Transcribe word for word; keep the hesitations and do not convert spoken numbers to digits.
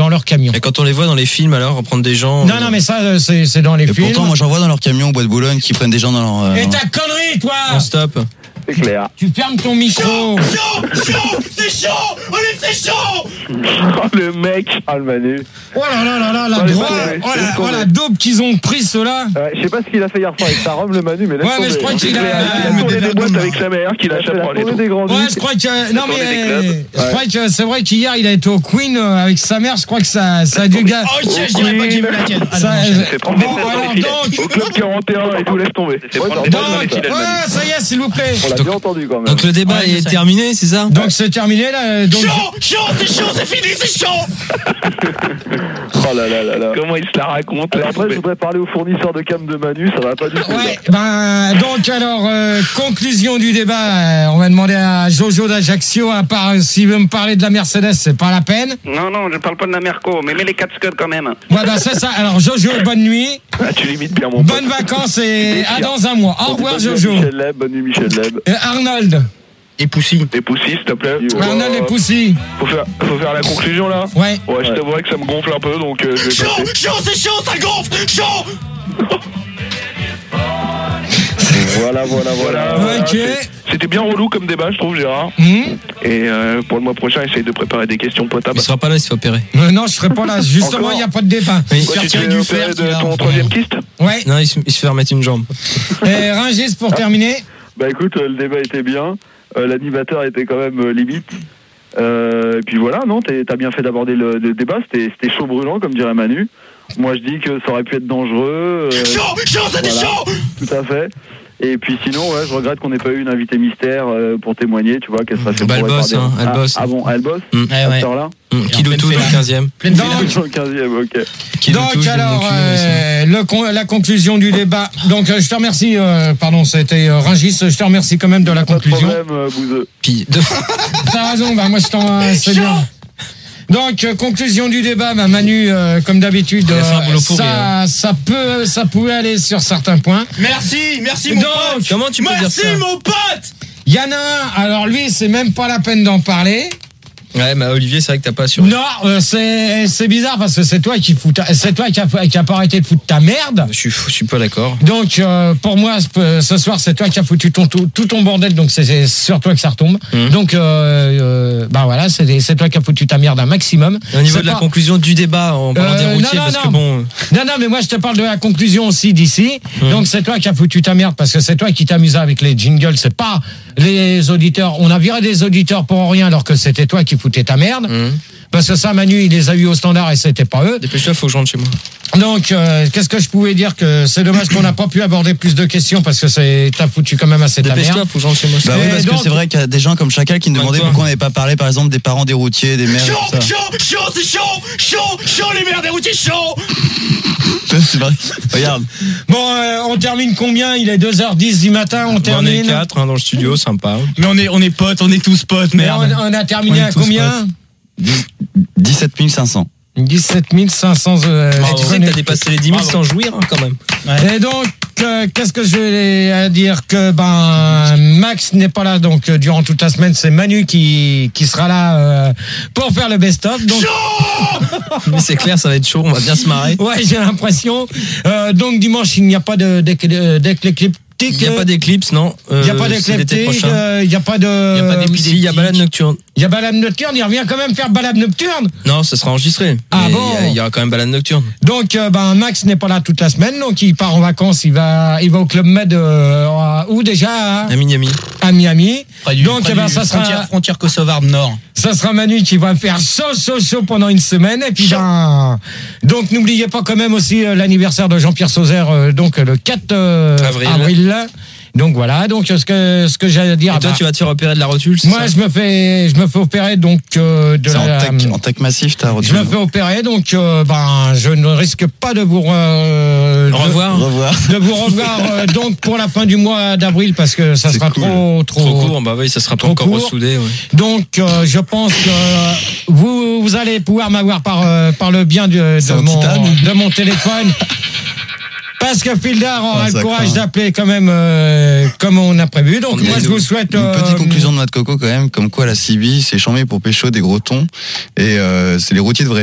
dans leur camion. Et quand on les voit dans les films, alors, prendre des gens. Non, non, mais ça, c'est, c'est dans les Et films. pourtant, moi, j'en vois dans leur camion au Bois de Boulogne qui prennent des gens dans leur. Euh, Et ta connerie, toi! On stop. C'est clair. Tu fermes ton micro. Chaud, chaud, c'est chaud, on est c'est chaud. Oh, le mec. Ah, le Manu. Oh là là là là, la Oh, laisse droite, tomber, oh la, laisse oh tomber. la daube qu'ils ont pris, ceux-là. Ouais, je sais pas ce qu'il a fait hier soir avec sa robe, le Manu, mais laisse Ouais, mais tomber. je crois hein. qu'il C'est a- clair. il Il a a tourné des des boîtes blagues. avec sa mère, qu'il a Il a fait la chaperonné. Ouais, des grands je crois que, non Dans les mais, clubs. je crois que c'est vrai qu'hier il a été au Queen euh, avec sa mère, je crois que ça, ça a dû gars. Oh, tiens, je dirais pas que j'ai vu la tienne. Ça, C'est prendre des bon, fesses dans alors les filets. donc, Au club quarante et un et tout, laisse tomber. C'est prendre des fesses dans les donc, filets, le Manu. ouais, ça y est, s'il vous plaît. On l'a bien entendu quand même. Donc le débat Ouais, je est sais. terminé, c'est ça? Donc c'est terminé là. Donc, Chaud, chaud, c'est chaud, c'est fini, c'est chaud. Oh là là là là. Comment il se la raconte là. Après, je voudrais parler au fournisseur de cam de Manu, ça va pas du tout. ouais, ben donc alors euh, conclusion du débat, euh, on va demander à Jojo d'Ajaccio, à part s'il veut me parler de la Mercedes, c'est pas la peine. Non, non, je parle pas de la Merco, mais mets les quatre scuds quand même. Ouais, ben c'est ça. Alors Jojo, bonne nuit, Ah, tu limites bien mon pote. bonnes vacances et à dans un mois. Au revoir Bonne nuit, Jojo. Michel Leb, bonne nuit Michel Leb. Et Arnold, Et Poussy. Et Poussy, s'il te plaît. Arnold et Poussy. Faut faire, faut faire la conclusion là. Ouais. Ouais, je t'avouerais que ça me gonfle un peu, donc euh, je vais Chaud, passer. chaud, c'est chaud, ça gonfle. Chaud. Voilà, voilà, voilà. voilà. Ok. C'est- C'était bien relou comme débat, je trouve, Gérard. Hmm. Et euh, pour le mois prochain, essaye de préparer des questions potables. Il sera pas là, il se fait opérer. Euh, non, je serai pas là. Justement, Encore il n'y a pas de débat. Oui. Quoi, tu te tirer fais du opérer fer, de qu'il a, ton enfin. troisième kyste? Ouais. Non, il se, il se fait remettre une jambe. Et Rungis pour terminer. Bah écoute, euh, le débat était bien. Euh, L'animateur était quand même euh, limite. Euh, et puis voilà, non, t'es- t'as bien fait d'aborder le, le débat. C'était c'était chaud brûlant, comme dirait Manu. Moi, je dis que ça aurait pu être dangereux. euh, Chaud, chaud, c'était Voilà. chaud. Tout à fait. Et puis sinon, ouais, je regrette qu'on n'ait pas eu une invitée mystère euh, pour témoigner, tu vois, qu'elle serait fait Bah, elle bourrer bosse, par des- hein, elle ah, bosse. Ah bon, elle bosse Mm. Ouais, à ouais. cette heure-là Mmh. Kilo pleine tout dans fée, le là. quinzième. Pleine Donc, fée, là. Sur le quinzième, ok. Kilo Donc tout, je alors, donne le cul, euh, le con- la conclusion du débat. Donc euh, je te remercie, euh, pardon, c'était euh, Rungis, je te remercie quand même de la Pas de conclusion. problème, euh, Bouzeux. Puis, de- T'as raison, bah moi je t'en euh, c'est bien. Donc euh, conclusion du débat, bah, Manu, euh, comme d'habitude, Il a fait un boulot pourri, ça, ça peut, ça pouvait aller sur certains points. Merci, merci mon Donc, pote. comment tu peux dire Merci ça? mon pote. Il y en a un, alors lui, c'est même pas la peine d'en parler. Ouais, mais Olivier, c'est vrai que t'as pas assuré. Non, euh, c'est c'est bizarre parce que c'est toi qui fous ta- c'est toi qui a, qui a pas arrêté de foutre ta merde. Je suis, je suis pas d'accord. Donc euh, pour moi ce, ce soir c'est toi qui as foutu ton, tout, tout ton bordel, donc c'est c'est sur toi que ça retombe. Mhm. Donc euh, euh, bah voilà, c'est c'est toi qui as foutu ta merde un maximum. Et au niveau C'est de la pas- conclusion du débat, en parlant Euh, des routiers, non, non, parce non. que bon. Non non mais moi je te parle de la conclusion aussi d'ici. Mhm. Donc c'est toi qui as foutu ta merde parce que c'est toi qui t'amusais avec les jingles, c'est pas les auditeurs. On a viré des auditeurs pour rien alors que c'était toi qui foutais ta merde. Hum. Parce que ça, Manu, il les a eu au standard et c'était pas eux. Dépêche-toi, faut que je rentre chez moi. Donc, euh, qu'est-ce que je pouvais dire que c'est dommage qu'on n'a pas pu aborder plus de questions parce que c'est t'as foutu quand même assez ta Dépêche-toi, merde. faut que je rentre chez moi. Bah oui, Et parce donc- que c'est vrai qu'il y a des gens comme Chacal qui nous demandaient Pointe-toi. pourquoi on n'avait pas parlé, par exemple, des parents des routiers, des mères, Chaud, et tout ça. chaud, chaud, c'est chaud, chaud, chaud, les mères des routiers, chaud. C'est vrai. Regarde. Bon, euh, on termine combien? Il est deux heures dix du matin, on On est termine. quatre hein, dans le studio, sympa. Mais on est, on est potes, on est tous potes, Et merde. on, on a terminé On est à tous combien? dix-sept mille cinq cents. dix-sept mille cinq cents. Euh, Et tu sais que connectés. t'as dépassé les dix mille sans jouir, hein, quand même. Et donc, euh, qu'est-ce que je vais à dire que ben Max n'est pas là, donc euh, durant toute la semaine, c'est Manu qui qui sera là euh, pour faire le best-of. Donc, Mais c'est clair, ça va être chaud, on va bien se marrer. ouais, j'ai l'impression. Euh, donc dimanche, il n'y a pas de d'éclectique. Il n'y a pas d'éclipse, non. Il n'y a pas Euh, c'est l'été d'éclectique. prochain. euh, Il n'y a pas de. Il y a pas Si, il y a balade nocturne. Il y a balade nocturne. Il revient quand même faire balade nocturne. Non, ça sera enregistré. Ah Mais bon il y a- il y, aura quand même balade nocturne. Donc, euh, ben Max n'est pas là toute la semaine, donc il part en vacances. Il va, il va au club Med euh, à- où déjà hein À Miami. à Miami. Près du, Donc, près eh ben, du ça sera- frontière, frontière kosovarde nord. Ça sera Manu qui va faire chaud, chaud, chaud pendant une semaine. Et puis, ben, donc n'oubliez pas quand même aussi euh, l'anniversaire de Jean-Pierre Sauzère, euh, donc le quatre euh, Avril. avril. Donc voilà, donc ce que ce que j'ai à dire. Et toi, bah, tu vas te faire opérer de la rotule, c'est moi, ça je me fais, je me fais opérer donc euh, de C'est en la. tech, en tech massif, t'as Je retenu. me fais opérer, donc euh, ben je ne risque pas de vous euh, Au revoir. Au revoir. de, de vous revoir euh, donc pour la fin du mois d'avril parce que ça C'est sera cool. trop trop. Trop court, bah oui, ça sera pas trop encore court. ressoudé. Ouais. Donc euh, je pense que vous vous allez pouvoir m'avoir par euh, par le bien de, C'est de en mon titane. de mon téléphone. Parce que Fildar aura Ah, le ça courage craint. d'appeler quand même euh, comme on a prévu. Donc On moi est je nous. vous souhaite Une euh, petite conclusion de Noix de Coco quand même, comme quoi la C B c'est chambé pour pécho des gros tons et euh, c'est les routiers devraient